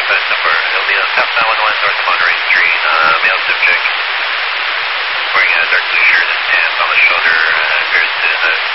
Southwest number. It'll be on South 911 north of Monterey Street, male subject. Wearing a dark blue shirt and pants on the shoulder, appears to have